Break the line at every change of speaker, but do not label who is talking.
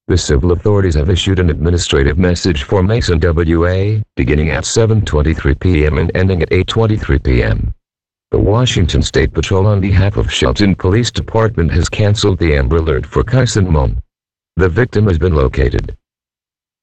The civil authorities have issued an administrative message for Mason W.A., beginning at 7:23 p.m. and ending at 8:23 p.m. The Washington State Patrol on behalf of Shelton Police Department has canceled the Amber Alert for Kyson Mon. The victim has been located.